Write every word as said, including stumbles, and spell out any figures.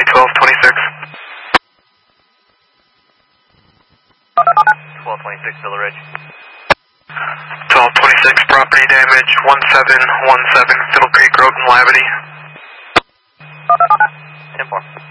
County, twelve twenty-six. twelve twenty-six, Villa Ridge. twelve twenty-six, property damage, one seven one seven, Fiddle Creek Road in Lavity. ten four.